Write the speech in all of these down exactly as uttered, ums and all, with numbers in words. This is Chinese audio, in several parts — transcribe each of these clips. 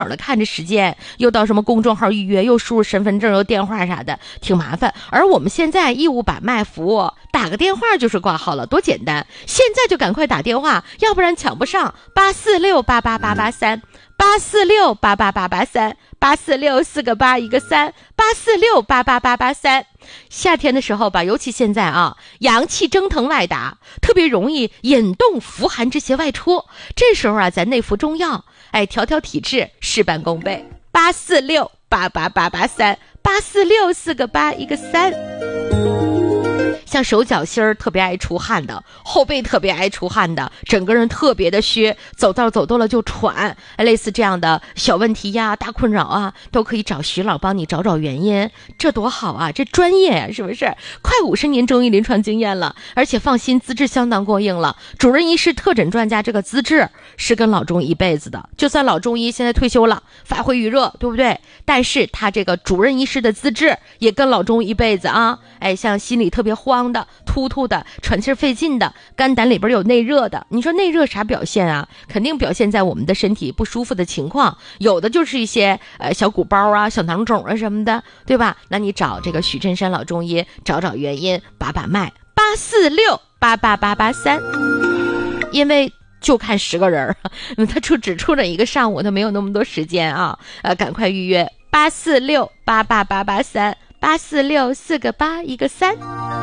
了，看着时间又到什么公众号预约，又输入身份证又电话啥的，挺麻烦。而我们现在义乌把脉服务，打个电话就是挂号了，多简单！现在就赶快打电话，要不然抢不上。八四六八八八八三，八四六八八八八三，八四六四个八一个三，八四六八八八八三。夏天的时候吧，尤其现在啊，阳气蒸腾外达，特别容易引动伏寒之邪外出。这时候啊，咱内服中药，哎，调调体质，事半功倍。八四六八八八八三，八四六四个八一个三。像手脚心儿特别爱出汗的，后背特别爱出汗的，整个人特别的虚，走道走多了就喘，类似这样的小问题呀、大困扰啊，都可以找徐老帮你找找原因，这多好啊！这专业呀、啊，是不是？快五十年中医临床经验了，而且放心，资质相当过硬了。主任医师特诊专家这个资质是跟老中医一辈子的，就算老中医现在退休了，发挥余热，对不对？但是他这个主任医师的资质也跟老中医一辈子啊！哎，像心里特别慌的、突突的、喘气费劲的、肝胆里边有内热的，你说内热啥表现啊？肯定表现在我们的身体不舒服的情况，有的就是一些呃小鼓包啊、小囊肿啊什么的，对吧？那你找这个许振山老中医找找原因，把把脉，八四六八八八八三，因为就看十个人，他出只出了一个上午，他没有那么多时间啊，呃，赶快预约八四六八八八八三。八四六四个八一个三。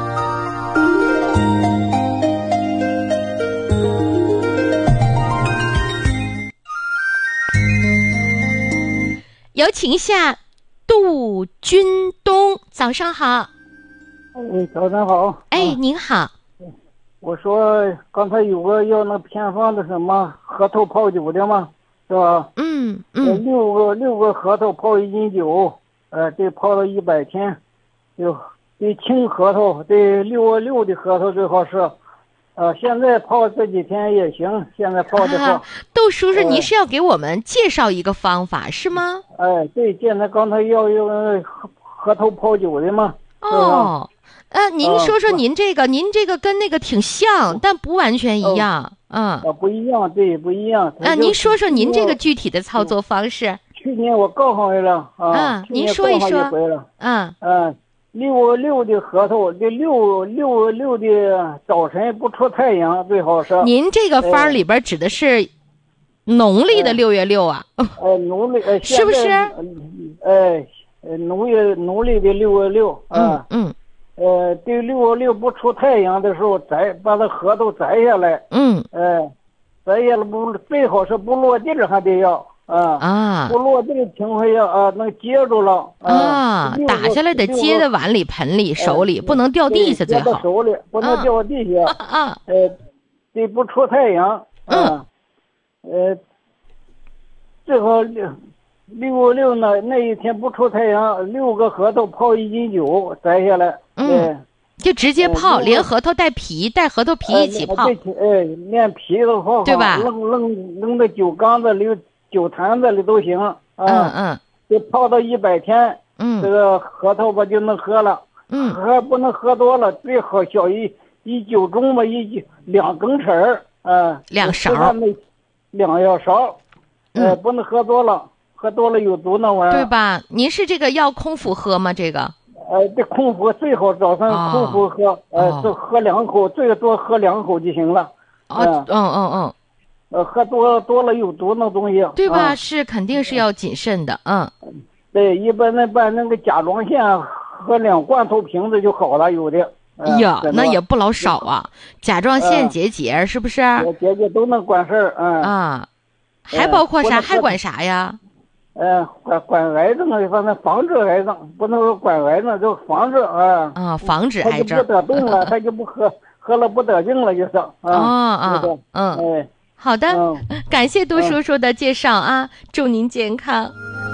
有请一下杜军东，早上好。 哎，早上好。 哎，您好。 我说刚才有个要那偏方的什么核桃泡酒的嘛，是吧？ 嗯嗯。 六个六个核桃泡一斤酒。呃，得泡到一百天，就得青核桃，得六个六的核桃最好是，呃，现在泡这几天也行，现在泡的话。 啊、窦叔叔，您是要给我们介绍一个方法、呃、是吗？ 哎，对，现在刚才要用核核桃泡酒的嘛。 哦，呃，您说说您这个，呃、您这个跟那个挺像，呃、但不完全一样，嗯、呃。 啊，不一样，对，不一样。啊、 呃，您说说您这个具体的操作方式。 去年我告回来了啊， 啊您说一说。 嗯嗯，六六的核桃，这六六六的早晨不出太阳最好是。 您这个方里边指的是农历的六月六啊？ 呃，农历呃， 是不是？ 哎，农月农历的六月六啊。 嗯。 呃，对，六月六不出太阳的时候摘，把这核桃摘下来。 嗯。 哎，摘下来不最好是不落地还得要。啊啊！ 不落地的情况下啊，能接住了啊！ 啊打下来得接在碗里、盆里、手里，不能掉地下最好。 手里不能掉地下。 啊， 呃，得不出太阳。 嗯。 呃，最好六六六呢，那一天不出太阳，六个核桃泡一斤酒摘下来。 嗯。就直接泡，连核桃带皮、带核桃皮一起泡。 哎，连皮都泡， 对吧？ 扔扔扔到酒缸子里。酒坛子里都行啊， 嗯嗯， 就泡到一百天， 嗯， 这个核桃吧就能喝了， 嗯， 喝不能喝多了，最好小一一酒盅吧，一两羹匙儿，啊， 两勺， 两小勺，呃，不能喝多了，喝多了有毒那玩意儿， 对吧？您是这个要空腹喝吗？这个？ 呃，这空腹最好早上空腹喝，呃，就喝两口，最多喝两口就行了。 哦，嗯嗯嗯。 呃，喝多多了有毒那东西， 对吧？ 啊、 是肯定是要谨慎的，嗯。 对，一般那把那个甲状腺喝两罐头瓶子就好了，有的。 哎呀，那也不老少啊！甲状腺结节、呃、是不是？ 结节都能管事儿，嗯。 啊，还包括啥？呃、还管啥呀？ 呃，管管癌症啊，反正防治癌症，不能说管癌症，就防治啊。 啊，防止癌症。 他就不得病了，他就不喝，喝了不得病了，就是。啊啊、哦、啊，嗯。 哎。 好的、 嗯， 感谢杜叔叔的介绍啊，嗯、祝您健康。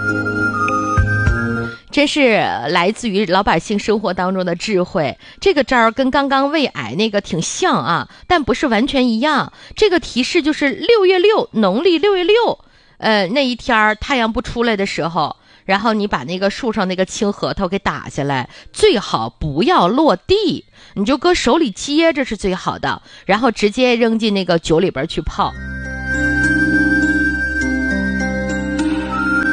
真是来自于老百姓生活当中的智慧，这个招儿跟刚刚胃癌那个挺像啊，但不是完全一样。这个提示就是六月六，农历六月六，呃，那一天太阳不出来的时候，然后你把那个树上那个青核桃给打下来，最好不要落地，你就搁手里接着是最好的，然后直接扔进那个酒里边去泡。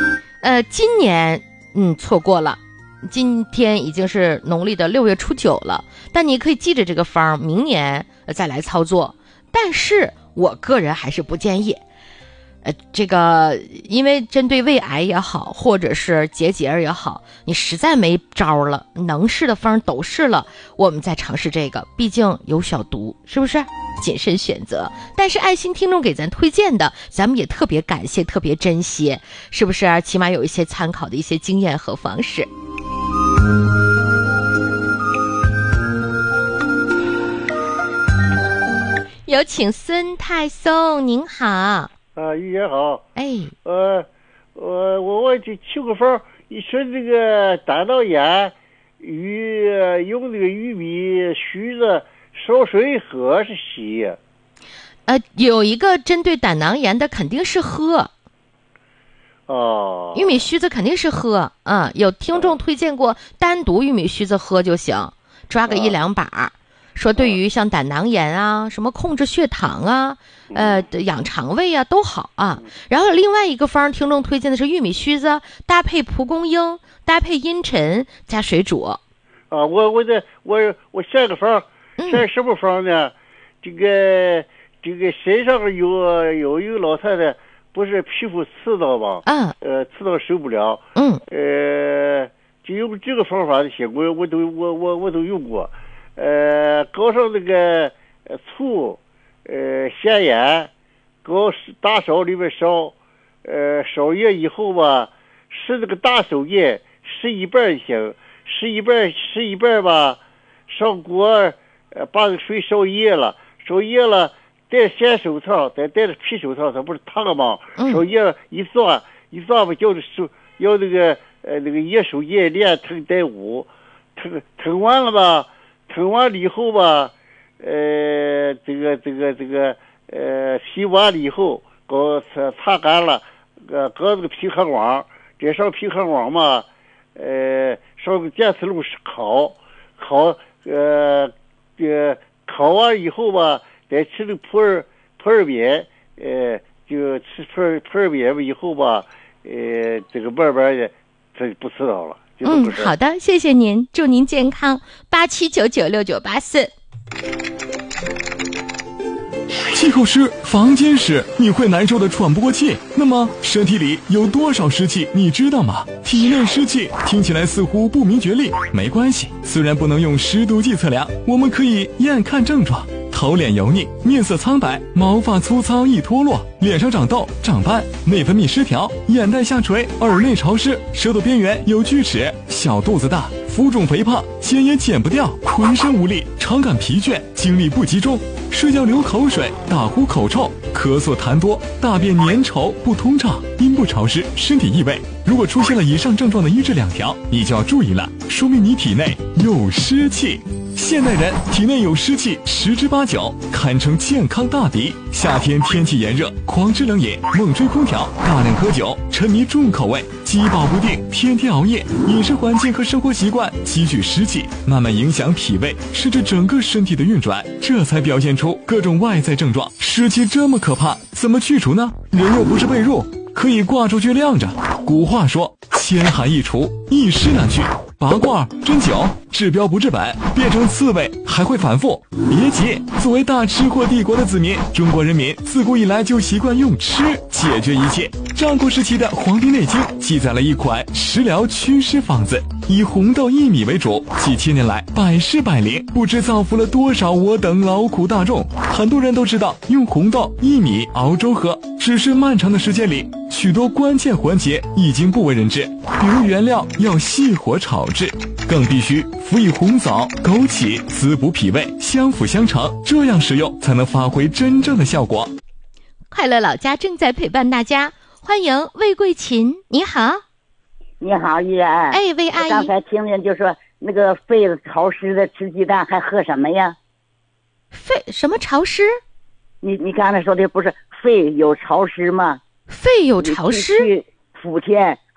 呃，今年嗯错过了，今天已经是农历的六月初九了，但你可以记着这个方，明年再来操作。但是我个人还是不建议。呃，这个因为针对胃癌也好，或者是结节也好，你实在没招了，能试的方都试了，我们再尝试这个，毕竟有小毒，是不是？谨慎选择。但是爱心听众给咱推荐的，咱们也特别感谢，特别珍惜，是不是？起码有一些参考的一些经验和方式。有请孙太松，您好。 啊，玉姐好。 哎， 呃，我我我就求个方，你说这个胆囊炎，与用这个玉米须子烧水喝是洗？ 呃，有一个针对胆囊炎的肯定是喝。 哦， 玉米须子肯定是喝啊、嗯，有听众推荐过单独玉米须子喝就行，抓个一两把。啊说对于像胆囊炎啊，什么控制血糖啊，呃，养肠胃啊都好啊。然后另外一个方，听众推荐的是玉米须子搭配蒲公英，搭配茵陈加水煮。 啊，我我这我我下个方，下什么方呢？嗯、这个这个身上有有一个老太太，不是皮肤刺到吗？ 嗯。 呃，刺到受不了。 嗯。 呃，就用这个方法的些，我我都我我我都用过。呃，搞上那个呃醋，呃咸盐，搞大勺里边烧，呃烧热以后吧，使这个大手印，使一半行，使一半使一半吧，上锅，呃把这个水烧热了，烧热了，戴咸手套，再戴着皮手套，它不是烫吗？烧热了一抓一抓吧，叫这手要那个呃那个热手印连腾带捂，腾腾完了吧。腾完了以后吧，呃，这个这个这个呃，洗完了以后，搞擦擦干了，呃，搁这个皮壳网，这上皮壳网嘛，呃，上个电磁炉烤，烤，呃，呃，烤完以后吧，再吃这个普洱普洱面，呃，就吃普洱普洱面以后吧，呃，这个慢慢的，它就不知道了。 嗯，好的，谢谢您，祝您健康。八七九九六九八四。 气候湿、房间湿，你会难受的喘不过气。那么身体里有多少湿气，你知道吗？体内湿气听起来似乎不明觉厉，没关系，虽然不能用湿度计测量，我们可以验看症状。头脸油腻，面色苍白，毛发粗糙易脱落，脸上长痘、长斑，内分泌失调，眼袋下垂，耳内潮湿，舌头边缘有锯齿，小肚子大，浮肿肥胖，减也减不掉，浑身无力，常感疲倦，精力不集中，睡觉流口水，打呼口臭，咳嗽痰多，大便粘稠不通畅，阴部潮湿，身体异味。如果出现了以上症状的一至两条，你就要注意了，说明你体内有湿气。现代人体内有湿气十之八九，堪称健康大敌。夏天天气炎热，狂吃冷饮，猛吹空调，大量喝酒，沉迷重口味，饥饱不定，天天熬夜，饮食环境和生活习惯积聚湿气，慢慢影响脾胃，甚至整个身体的运转，这才表现出各种外在症状。湿气这么可怕，怎么去除呢？人又不是被褥，可以挂出去晾着。古话说，千寒易除，一湿难去。拔罐、针灸治标不治本，变成刺猬还会反复。别急，作为大吃货帝国的子民，中国人民自古以来就习惯用吃解决一切。战国时期的《黄帝内经》记载了一款食疗祛湿方子，以红豆薏米为主，几千年来百试百灵，不知造福了多少我等劳苦大众。很多人都知道用红豆、薏米熬粥喝，只是漫长的时间里，许多关键环节已经不为人知，比如原料要细火炒制，更必须辅以红枣、枸杞滋补脾胃，相辅相成，这样使用才能发挥真正的效果。 快乐老家正在陪伴大家，欢迎魏桂琴，你好。 你好，依然。 哎，魏阿姨， 刚才听见就说那个肺子潮湿的吃鸡蛋还喝什么呀？ 肺什么潮湿？ 你你刚才说的不是肺有潮湿吗？ 肺有潮湿？ 去莆田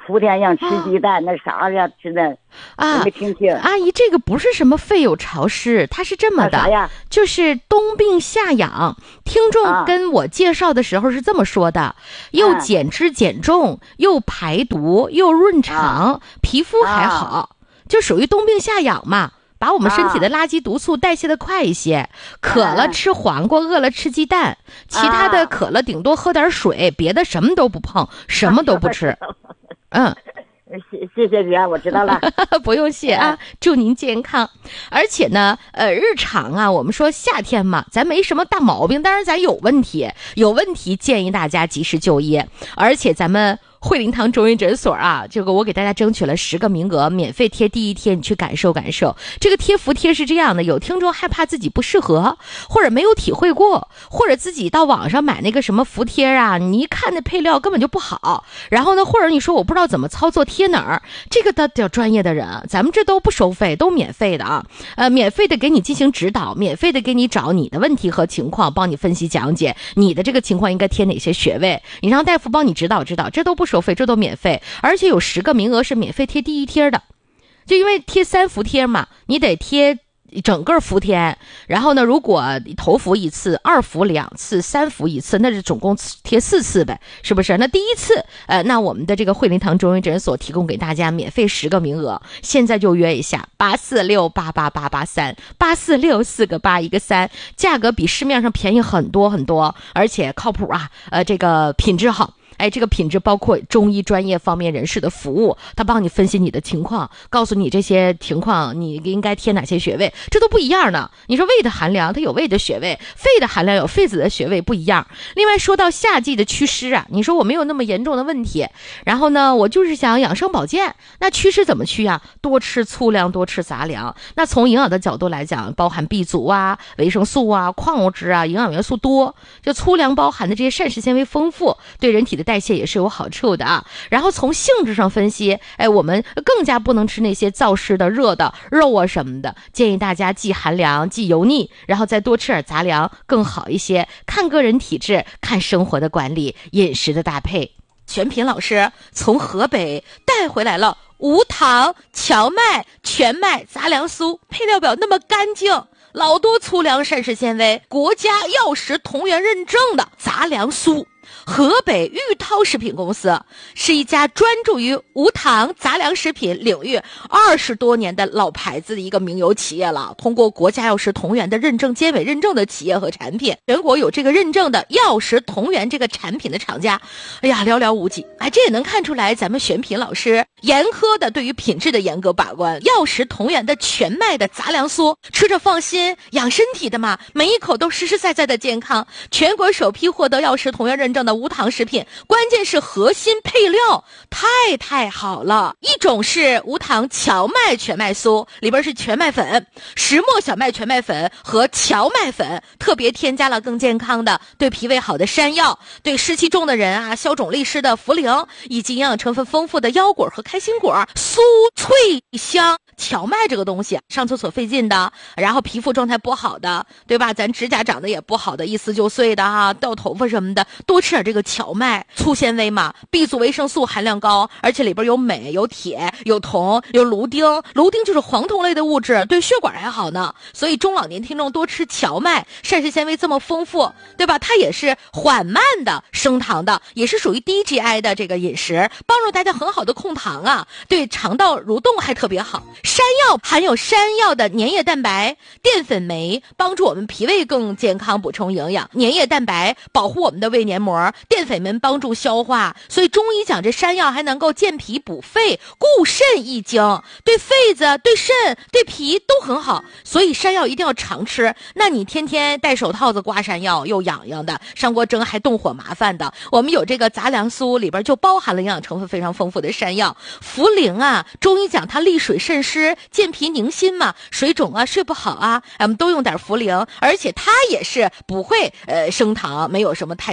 伏天样吃鸡蛋，那啥呀吃的啊， 没听清。 阿姨，这个不是什么肺有潮湿，它是这么的， 啥呀？ 就是冬病夏养。听众跟我介绍的时候是这么说的，啊、又减脂减重，又排毒，又润肠，啊、皮肤还好，啊、就属于冬病夏养嘛。把我们身体的垃圾毒素代谢的快一些，啊、渴了吃黄瓜，饿了吃鸡蛋，其他的渴了顶多喝点水，别的什么都不碰，什么都不吃。嗯， 谢谢谢姐，我知道了。 不用谢啊，祝您健康。而且呢，呃，日常啊，我们说夏天嘛，咱没什么大毛病，当然咱有问题，有问题建议大家及时就医。而且咱们惠灵堂中医诊所啊，这个我给大家争取了十个名额，免费贴第一贴，你去感受感受。这个贴服贴是这样的，有听众害怕自己不适合，或者没有体会过，或者自己到网上买那个什么服贴啊，你一看那配料根本就不好，然后呢，或者你说我不知道怎么操作贴哪儿，这个得叫专业的人，咱们这都不收费，都免费的啊，呃，免费的给你进行指导，免费的给你找你的问题和情况，帮你分析讲解你的这个情况应该贴哪些穴位，你让大夫帮你指导指导，这都不收费，这都免费，而且有十个名额是免费贴第一贴的，就因为贴三伏贴嘛，你得贴整个伏天，然后呢，如果头伏一次，二伏两次，三伏一次，那是总共贴四次呗，是不是？那第一次，呃，那我们的这个惠灵堂中医诊所提供给大家免费十个名额，现在就约一下八四六八八八八三八四六四个八一个三，价格比市面上便宜很多很多，而且靠谱啊，呃，这个品质好。哎，这个品质包括中医专业方面人士的服务，他帮你分析你的情况，告诉你这些情况你应该贴哪些穴位，这都不一样呢。你说胃的寒凉它有胃的穴位，肺的寒凉有肺子的穴位，不一样。另外说到夏季的祛湿啊，你说我没有那么严重的问题，然后呢我就是想养生保健，那祛湿怎么祛啊？多吃粗粮，多吃杂粮。那从营养的角度来讲，包含 B 族啊、维生素啊、矿物质啊，营养元素多，就粗粮包含的这些膳食纤维丰富，对人体的代谢也是有好处的啊。然后从性质上分析，哎，我们更加不能吃那些燥湿的、热的肉啊什么的，建议大家既寒凉既油腻，然后再多吃点杂粮更好一些。看个人体质，看生活的管理，饮食的搭配。全品老师从河北带回来了无糖荞麦全麦杂粮酥，配料表那么干净，老多粗粮膳食纤维，国家药食同源认证的杂粮酥。河北玉涛食品公司是一家专注于无糖杂粮食品领域二十多年的老牌子的一个名油企业了，通过国家药食同源的认证、监委认证的企业和产品，全国有这个认证的药食同源这个产品的厂家，哎呀，寥寥无几。哎，这也能看出来咱们选品老师严苛的对于品质的严格把关。药食同源的全麦的杂粮酥，吃着放心，养身体的嘛，每一口都实实在在的健康。全国首批获得药食同源认证的无糖食品，关键是核心配料太太好了。一种是无糖荞麦全麦酥，里边是全麦粉、石磨小麦全麦粉和荞麦粉，特别添加了更健康的对脾胃好的山药，对湿气重的人啊消肿利湿的茯苓，以及营养成分丰富的腰果和开心果，酥脆香。荞麦这个东西上厕所费劲的，然后皮肤状态不好的，对吧？咱指甲长得也不好的，一撕就碎的哈，掉头发什么的，多吃点这个荞麦，粗纤维嘛 ，B 族维生素含量高，而且里边有镁、有铁、有铜、有芦丁，芦丁就是黄酮类的物质，对血管还好呢。所以中老年听众多吃荞麦，膳食纤维这么丰富，对吧？它也是缓慢的升糖的，也是属于低 G I 的这个饮食，帮助大家很好的控糖啊，对肠道蠕动还特别好。山药含有山药的粘液蛋白、淀粉酶，帮助我们脾胃更健康，补充营养。粘液蛋白保护我们的胃黏膜，淀粉酶帮助消化。所以中医讲这山药还能够健脾补肺、固肾益精，对肺子、对肾、对脾都很好。所以山药一定要常吃。那你天天戴手套子刮山药又痒痒的，上锅蒸还动火麻烦的，我们有这个杂粮酥，里边就包含了营养成分非常丰富的山药。茯苓啊，中医讲它利水渗湿、健脾宁心嘛，水肿啊、睡不好啊，我们都用点茯苓，而且它也是不会呃升糖，没有什么太多的干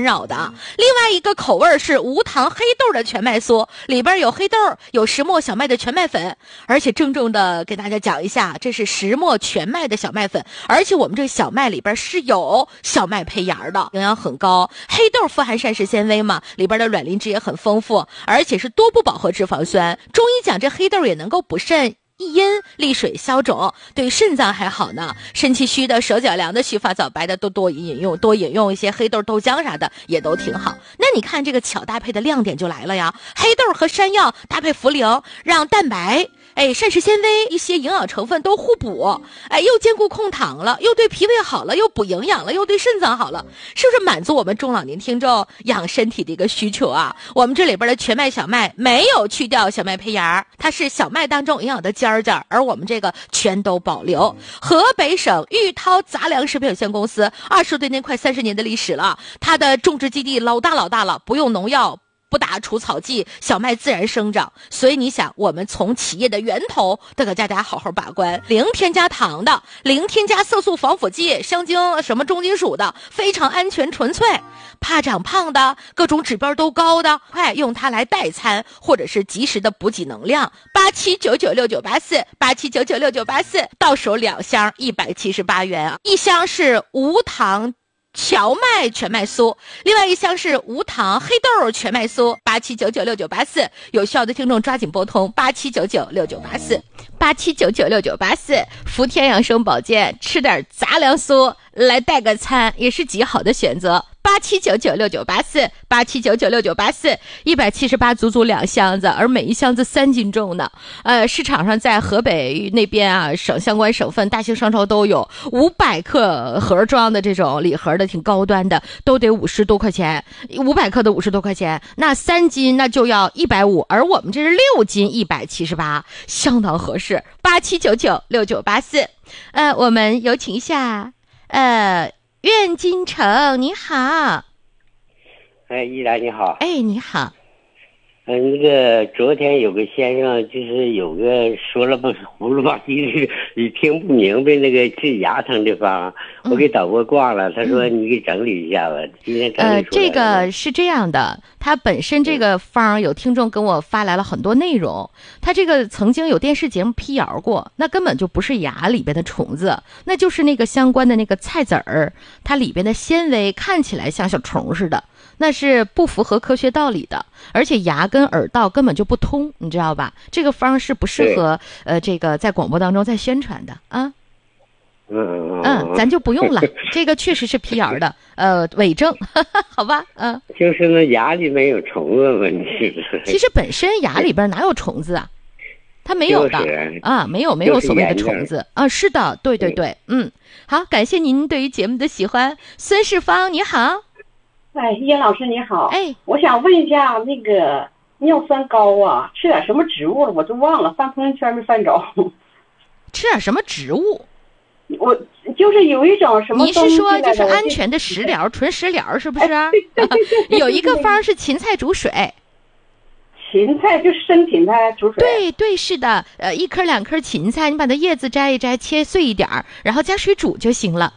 干扰的。另外一个口味是无糖黑豆的全麦酥，里边有黑豆，有石磨小麦的全麦粉，而且郑重的给大家讲一下，这是石磨全麦的小麦粉，而且我们这个小麦里边是有小麦胚芽的，营养很高。黑豆富含膳食纤维嘛，里边的卵磷脂也很丰富，而且是多不饱和脂肪酸。中医讲这黑豆也能够补肾益阴利水消肿，对肾脏还好呢。肾气虚的、手脚凉的、须发早白的都多饮用，多饮用一些黑豆豆浆啥的也都挺好。那你看这个巧搭配的亮点就来了呀，黑豆和山药搭配茯苓，让蛋白哎，膳食纤维一些营养成分都互补，哎，又兼顾控糖了，又对脾胃好了，又补营养了，又对肾脏好了，是不是满足我们中老年听众养身体的一个需求啊？我们这里边的全麦小麦没有去掉小麦胚芽，它是小麦当中营养的尖尖，而我们这个全都保留。河北省玉涛杂粮食品有限公司二十多年快三十年的历史了，它的种植基地老大老大了，不用农药，不打除草剂，小麦自然生长。所以你想，我们从企业的源头得给大家好好把关，零添加糖的，零添加色素防腐剂、香精什么重金属的，非常安全纯粹。怕长胖的，各种指标都高的，快用它来代餐，或者是及时的补给能量。八七九九六九八四，八七九九六九八四，到手两箱，一百七十八元啊，一箱是无糖荞麦全麦酥，另外一箱是无糖黑豆全麦酥，八七九九六九八四，有需要的听众抓紧拨通八七九九六九八四，八七九九六九八四。福田养生保健，吃点杂粮酥来带个餐也是极好的选择。八七九九六九八四，八七九九六九八四，一百七十八，足足两箱子，而每一箱子三斤重呢。呃，市场上在河北那边啊，省相关省份大型商超都有五百克盒装的这种礼盒的，挺高端的，都得五十多块钱，五百克的五十多块钱，那三斤那就要一百五，而我们这是六斤一百七十八，相当合适。八七九九六九八四，呃，我们有请一下，呃。苑金城，你好。 哎，依然你好。 哎，你好。 嗯、呃，那个昨天有个先生，就是有个说了不胡了吧唧，你听不明白那个治牙疼的方，我给导播挂了。嗯、他说你给整理一下吧。嗯、今天整理呃，这个是这样的，他本身这个方有听众跟我发来了很多内容，他这个曾经有电视节目辟谣过，那根本就不是牙里边的虫子，那就是那个相关的那个菜籽儿，它里边的纤维看起来像小虫似的。那是不符合科学道理的，而且牙跟耳道根本就不通，你知道吧？这个方是不适合呃这个在广播当中再宣传的啊。 嗯嗯，咱就不用了，这个确实是辟谣的，呃，伪证，好吧？嗯， 就是那牙里面有虫子问题。 其实本身牙里边哪有虫子啊？它没有的、就是、啊，没有没有所谓的虫子啊，是的，对对对，嗯，好，感谢您对于节目的喜欢，孙世芳，你好。 哎，叶老师你好。 哎， 我想问一下，那个尿酸高啊，吃点什么植物了？我都忘了，翻朋友圈没翻着。 吃点什么植物？ 我就是有一种什么你是说就是安全的食疗，纯食疗是不是？ 哎、对对对对对有一个方是芹菜煮水。 芹菜就是生芹菜煮水。 对对，是的，呃，一颗两颗芹菜，你把它叶子摘一摘，切碎一点儿，然后加水煮就行了。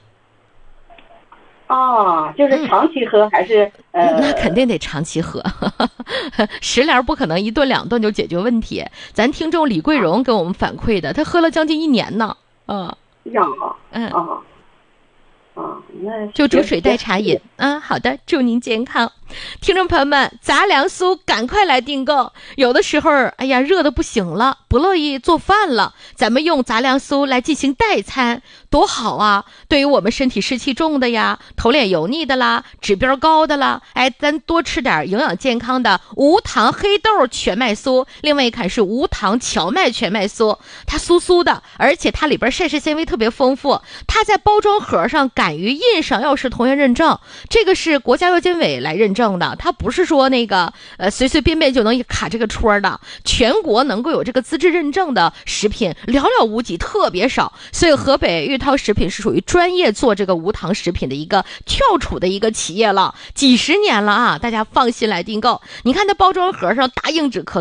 啊，就是长期喝、嗯、还是呃？ 那肯定得长期喝，食疗不可能一顿两顿就解决问题。咱听众李桂荣给我们反馈的，他喝了将近一年呢。嗯， 呀， 嗯啊啊，那就煮水代茶饮。嗯，好的，祝您健康。听众朋友们，杂粮酥赶快来订购。有的时候，哎呀，热的不行了，不乐意做饭了，咱们用杂粮酥来进行代餐，多好啊！对于我们身体湿气重的呀，头脸油腻的啦，指标高的啦，哎，咱多吃点营养健康的无糖黑豆全麦酥，另外一款是无糖荞麦全麦酥，它酥酥的，而且它里边膳食纤维特别丰富，它在包装盒上敢于印上药师同源认证，这个是国家药监委来认证的，它不是说那个呃随随便便就能卡这个戳的，全国能够有这个资质认证的食品寥寥无几，特别少，所以河北玉涛食品是属于专业做这个无糖食品的一个跳出的一个企业了，几十年了啊，大家放心来订购。你看它包装盒上大硬纸壳子可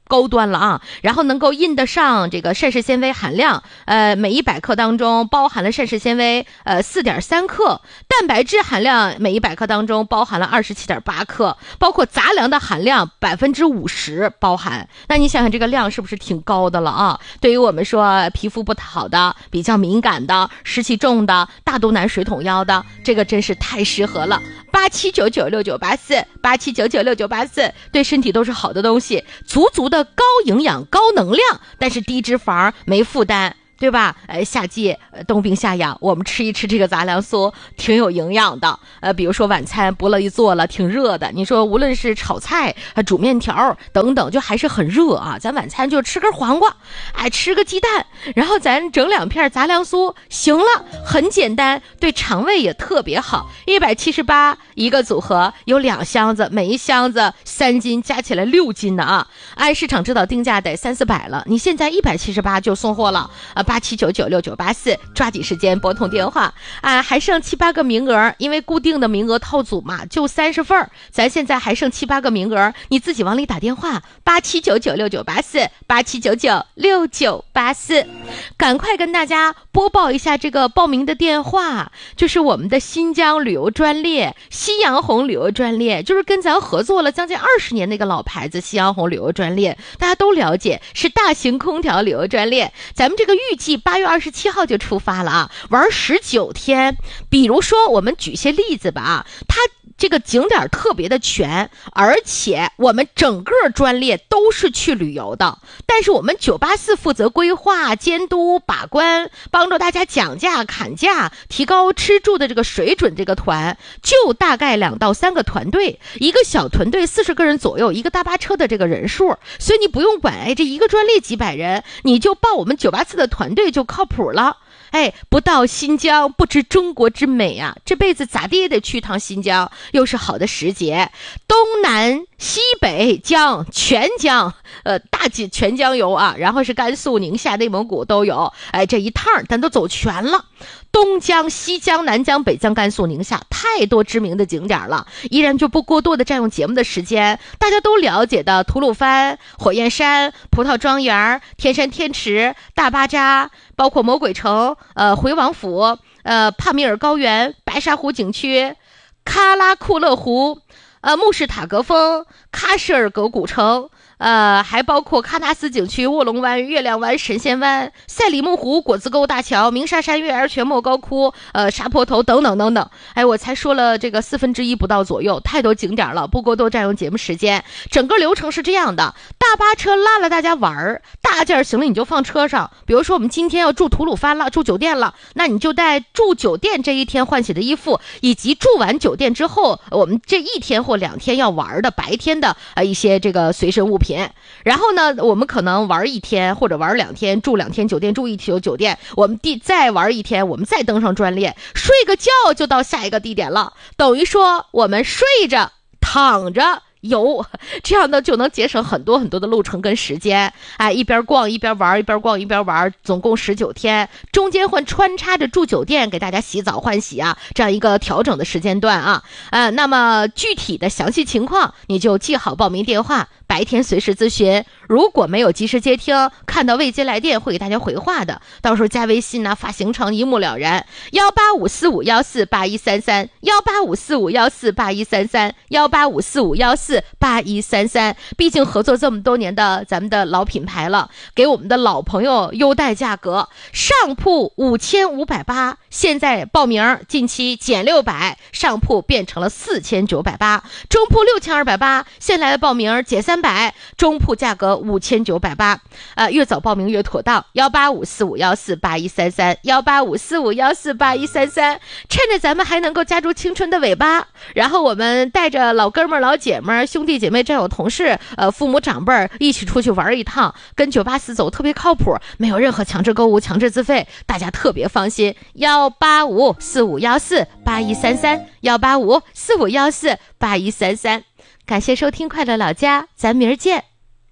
高端了啊，然后能够印得上这个膳食纤维含量，呃，每一百克当中包含了膳食纤维呃 四点三克，蛋白质含量每一百克当中包含了 二十七点八克，包括杂粮的含量百分之五十包含。那你想想这个量是不是挺高的了啊？对于我们说皮肤不好的、比较敏感的、湿气重的、大肚腩、水桶腰的，这个真是太适合了。八七九九六九八四，八七九九六九八四，对身体都是好的东西，足足的高营养、高能量，但是低脂肪、没负担，对吧？呃，夏季呃冬病夏养，我们吃一吃这个杂粮酥，挺有营养的。呃，比如说晚餐不乐意做了，挺热的。你说无论是炒菜、呃、煮面条等等，就还是很热啊。咱晚餐就吃根黄瓜，哎，吃个鸡蛋，然后咱整两片杂粮酥，行了，很简单，对肠胃也特别好。一百七十八一个组合，有两箱子，每一箱子三斤，加起来六斤的啊。按市场指导定价得三四百了，你现在一百七十八就送货了啊。八七九九六九八四，抓紧时间拨通电话啊！还剩七八个名额，因为固定的名额套组嘛，就三十份，咱现在还剩七八个名额，你自己往里打电话，八七九九六九八四，八七九九六九八四，赶快跟大家播报一下这个报名的电话，就是我们的新疆旅游专列，夕阳红旅游专列，就是跟咱合作了将近二十年那个老牌子，夕阳红旅游专列，大家都了解，是大型空调旅游专列，咱们这个预计八月二十七号就出发了啊，玩十九天。比如说我们举些例子吧啊，它这个景点特别的全，而且我们整个专列都是去旅游的，但是我们九八四负责规划、监督、把关，帮助大家讲价、砍价，提高吃住的这个水准。这个团就大概两到三个团队，一个小团队四十个人左右，一个大巴车的这个人数，所以你不用管，哎，这一个专列几百人，你就报我们九八四的团队就靠谱了。哎，不到新疆不知中国之美啊！这辈子咋地也得去趟新疆，又是好的时节，东南西北疆全疆，呃，大几全疆游啊，然后是甘肃、宁夏、内蒙古都有，哎，这一趟咱都走全了。东疆、西疆、南疆、北疆、甘肃、宁夏，太多知名的景点了，依然就不过多的占用节目的时间。大家都了解的吐鲁番、火焰山、葡萄庄园、天山天池、大巴扎，包括魔鬼城、呃回王府、呃帕米尔高原、白沙湖景区、喀拉库勒湖、呃穆士塔格峰、喀什尔格古城。呃，还包括喀纳斯景区、卧龙湾、月亮湾、神仙湾、赛里木湖、果子沟大桥、鸣沙山、月儿泉、莫高窟、呃沙坡头等等等等。哎，我才说了这个四分之一不到左右，太多景点了，不过多占用节目时间。整个流程是这样的：大巴车拉了大家玩儿，大件行李你就放车上。比如说我们今天要住吐鲁番了，住酒店了，那你就带住酒店这一天换洗的衣服，以及住完酒店之后我们这一天或两天要玩的白天的呃一些这个随身物品。然后呢，我们可能玩一天或者玩两天，住两天酒店，住一宿酒店，我们地再玩一天，我们再登上专列，睡个觉就到下一个地点了。等于说我们睡着躺着游，这样呢就能节省很多很多的路程跟时间。哎，一边逛一边玩，一边逛一边玩，总共十九天，中间会穿插着住酒店，给大家洗澡换洗啊，这样一个调整的时间段啊。呃，那么具体的详细情况，你就记好报名电话，白天随时咨询。如果没有及时接听，看到未接来电会给大家回话的，到时候加微信啊，发行程一目了然。幺八五四五幺四八一三三，幺八五四五幺四八一三三，幺八五四五幺四八一三三。毕竟合作这么多年的咱们的老品牌了，给我们的老朋友优待价格，上铺五千五百八，现在报名近期减六百，上铺变成了四千九百八，中铺六千二百八，现在的报名减三百，中铺价格五千九百八。呃，越早报名越妥当。幺八五四五幺四八一三三，幺八五四五幺四八一三三。趁着咱们还能够夹住青春的尾巴，然后我们带着老哥们儿、老姐们儿、兄弟姐妹、战友、同事、呃父母长辈儿一起出去玩一趟，跟九八四走特别靠谱，没有任何强制购物、强制自费，大家特别放心。幺八五四五幺四八一三三，幺八五四五幺四八一三三。感谢收听《快乐老家》，咱明儿见。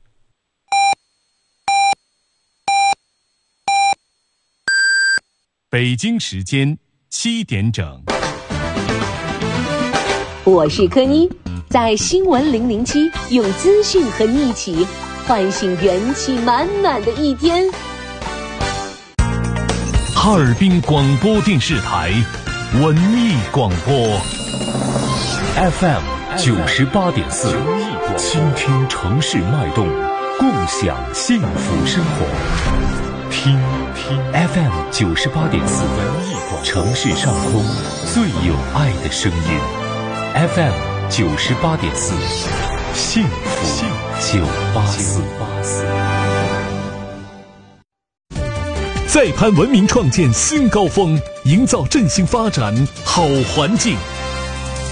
北京时间七点整， 我是柯妮，在新闻零零七，用资讯和你一起唤醒元气满满的一天。 哈尔滨广播电视台文艺广播 F M 九十八点四，倾听城市脉动，共享幸福生活。听听 F M 九十八点四，城市上空最有爱的声音。F M 九十八点四，幸福九八四。 再攀文明创建新高峰，营造振兴发展好环境。